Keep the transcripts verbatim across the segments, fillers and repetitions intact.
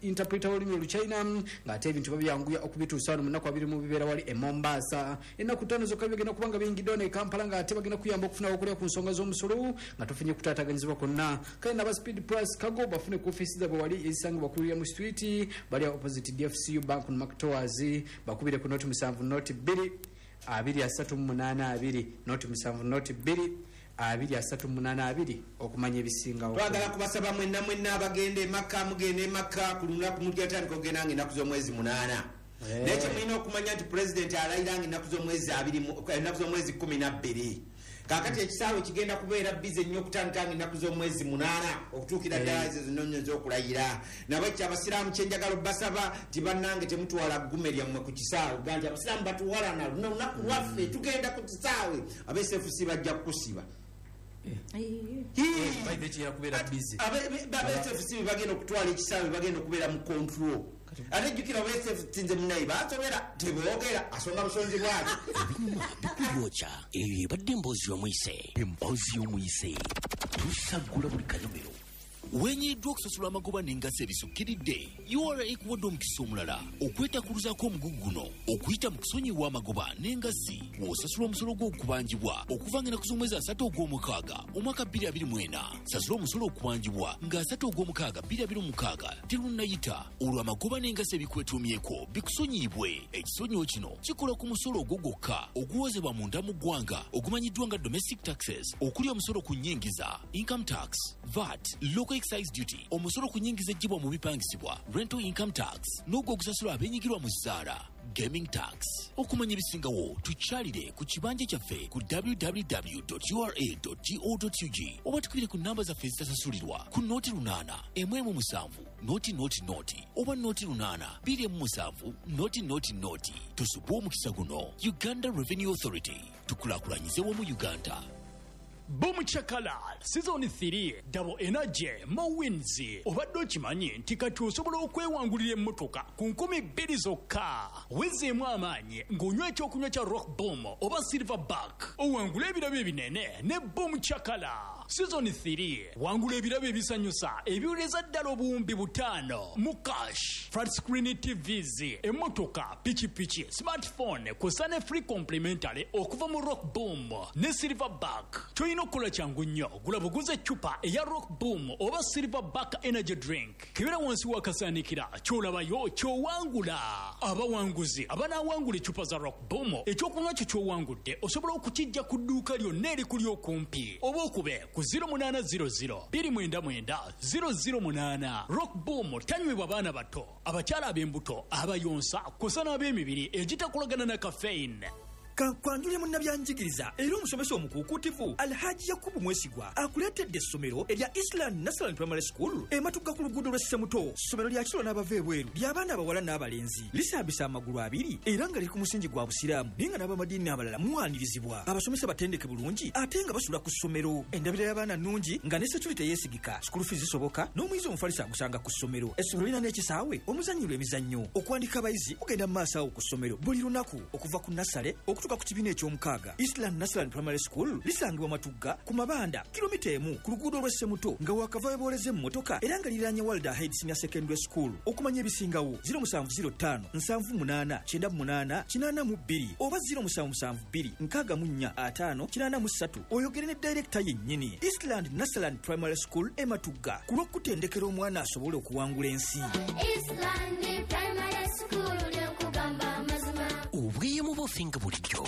interpreter olulimi oluchina ng'ate ebintu babyanguya okubituusa wano mu nnaku abiri mu bibeera wali e Mombasa. Ennaku ttaano zokka bigenda kubanga biyingiddwa ne Kampala ng'ate bagenda kuyamba okufuna okulya ku nsonga z'omusolo nga tufunye kutaataganyizibwa kwonna. Kale n'aba Speed Plus Cargo bafune ku ofiisi zaabwe wali ezisangibwa ku William Street bali opposite D F C U Bank mu Mark Towers. Bakubire ku noti musanvu noti bbiri abiri asatu mu munaana abiri noti musanvu noti bbiri abiri asatu mu munaana abiri okumanya ebisingawo. Twagala kubasaba mwenna mwenna abagenda emaka mugende emaka ku lunaku mulyatandika okugenda ng'ennaku z'omwezi munaana. Nekyo mulina okumanya nti pulezidenti alayira ng'ennaku z'omwezi abiri ennaku z'omwezi kumi na bbiri. Kakati ekisaawe kigenda kubeera bize nnyo okutandika ng'ennaku z'omwezi munaana okutuukira ddala ezo zinoonyeza okulayira. Nabo ekyo abasiraamu kyenjagala obbasaba nti bannange temutwala ggume lyammwe ku kisaawe ga nti abasiraamu batuwalana luno lunaku lwaffe tugenda ku kisaawe aba S F C bajja kukusiba. aba S F C bagenda okutwala ekisaawe bagenda okubeera mu control. Ate jjukira aba S F C nze munnayi basobera teboogera asonga busonzi bwaki ebinyuma bikubyokya eyo ebadde emboozi y'omuyise emboozi y'omuyise tusagula buli kalomero wenyiddwa okusasula amagoba n'engassi ebisukkiridde U R A ekuwadde omukisa omulala okwetakuluzaako omugugu guno okuyita mu kusonyiwa amagoba n'engassi w'osasula omusolo gw'okubanjibwa okuva ng'ennaku z'omwezi asatu ogw'omukaaga omwaka bbiri abiri mu ena. Sasula omusolo okubanjibwa ng'asatu ogw'omukaaga bbiri abiri mu mukaaga terunnayita olwo amagoba n'engassi ebikwetuumyeko bikusonyiibwe. Ekisonyiwo kino kikola ku musolo ogwo gwokka oguwozebwa munda mu ggwanga ogumanyiddwa nga domestic taxes okuli omusolo ku nnyingiza income tax, V A T, local excise duty, omusolo ku nnyingiza ejjibwa mu bipangisibwa rental income tax n'ogwo ogusasula abeenyigirwa mu zzaala gaming tax. Okumanya ebisingawo tukyalire ku kibanja kyaffe ku w w w dot u r a dot go dot u g oba tukubire ku namba zaffe ezitasasulirwa ku nooti lunaana emu emu musanvu nooti nooti nooti oba nooti lunaana bbiri emu musanvu nooti nooti nooti. Tusubwe omukisa guno. Uganda Revenue Authority, tukulaakulanyize wamu Uganda. Boom Chakala Season three Double Energy Mowins. Obadde okimanyi nti kati osobola okwewangulira emmotoka ku nkumi bbiri zokka. Wezeemu amaanyi ng'onywa ekyokunywa kya Rock Boom oba Silverback. Owangula ebirabo ebinene ne Boom Chakala. Season three wangula ebirabo ebisanyusa ebiwuleza ddala obuwumbi butaano mu cash. Flat screen T Vs, emmotoka, pichipichi, smartphone kw'ossa ne free complimentary okuva mu Rock Boom ne Silverback. Toyina okukola kyangu nnyo, gula buguze eccupa eya Rock Boom oba Silverback energy drink. Kebera wansi wakasaanikira ky'olabayo ky'owangula. Abawanguzi abanaawangula eccupa za Rock Boom ekyokunywa kyo ky'owangudde osobola okukijja ku dduuka lyonna erikuli okumpi oba okube ku zero munana zero zero bbiri mwenda mwenda zero zero munana. Rock Boom tanywebwa baana bato, abakyala ab'embuto, abayonsa kw'ossa n'ab'emibiri egitakolagana na caffeine. Kankwanjule munnabyanjigiriza era omusomesa omukuukutivu Alhaji Yakubu Mwesigwa akuleetedde essomero erya Eastland National Primary School ematugga ku luguudo lwa Ssemuto. Ssomero lya kiro n'abava ebweru ly'abaana abawala n'abalenzi lisaabisa amagulu abiri era nga liri ku musingi gwa busiraamu naye nga n'abamadiini abalala muwanirizibwa. Abasomesa batendeke bulungi ate nga basula ku ssomero. Endabira y'abaana nnungi nga ne security yeesigika, school fees zisoboka n'omuyizi omufalisa agusanga ku ssomero. Essomero lirina n'ekisaawe omuzannyirwa emizannyo. Okuwandika abayizi kugenda mu maaso awo ku ssomero buli lunaku okuva ku nasale okutuuka ku kibiina eky'omukaaga. Eastland National Primary School lisangibwa Matugga ku mabanda kilomita emu ku luguudo lwa Ssemuto nga wakava booleze mu motoka era nga liranye Walda Head Senior Secondary School. Okumanya ebisingawo zero musanvu zero ttaano nsanvu munaana kyenda munaana kinaana mu bbiri oba zero musanvu musanvu bbiri nkaaga mu nnya ataano kinaana mu ssatu oyogere ne director yennyini. Eastland National Primary School e Matugga ku lw'okutendekera omwana asobole okuwangula ensi. Eastland Primary School ly'okugamba amazima. Obweyamo bufinga bulijjo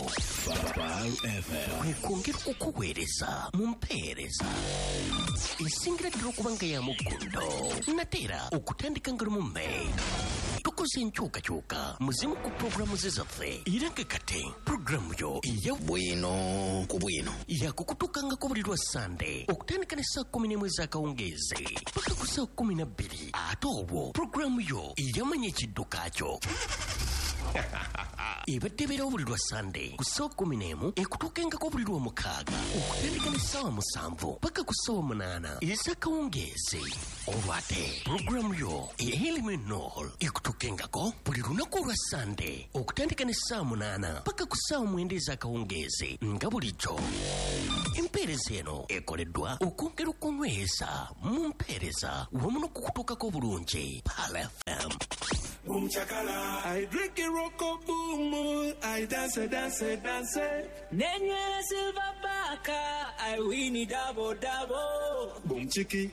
kwongera okukuweereza mu mpeereza esingira ddala okuba nga ya muggundo nateera okutandika nga lumu May. Tukoze enkyukakyuka muzimu ku puroguramu ze zaffe era nga kate puroguramu yo eya bwino ku bwino yakukutukangako buli lwa Sande okutandika ne saa kumi n'emu ez'akawungeezi paka ku saa kumi na bbiri ate obwo puroguramu yo eyamanya ekidduka kyo ebadde beerawo buli lwa sande ku ssaawa kumi n'emu ekutuukengako buli lw'omukaaga okutendeka ne ssaawa musanvu paka ku ssaawa munaana ez'akawungeezi. olwate puroguramu yo ey'elimu ennol ekutuukengako buli lunaku olwa sande okutandika ne ssaawa munaana paka ku ssaawa mwenda ez'akawungeezi nga bulijjo. empeereza eno ekoleddwa okwongera okunyweza mu mpeereza wamu n'okukutuukako bulungi Pal F M. Boom chakala, I drink a roco boom, I dance, dance, dance. Nenye silver baka, I win it double double. Boom chiki,